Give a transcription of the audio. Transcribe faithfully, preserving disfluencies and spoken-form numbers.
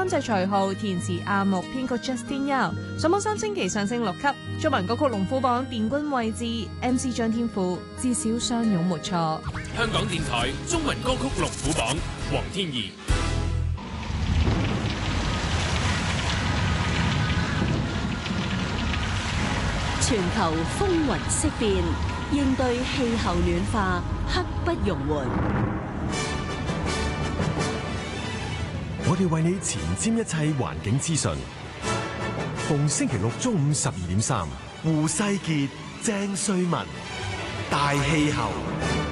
監製徐浩，填詞阿木，編曲 Justin Yao。上榜三星期上升六級，中文歌曲龍虎榜殿軍位置 ，M C 張天賦至少相擁沒錯。 香港電台中文歌曲龍虎榜，黃天怡。 全球風雲色變，應對氣候暖化，刻不容緩。 我哋為你前瞻一切環境資訊。逢星期六中午十二點三，胡世傑、鄭瑞文，大氣候。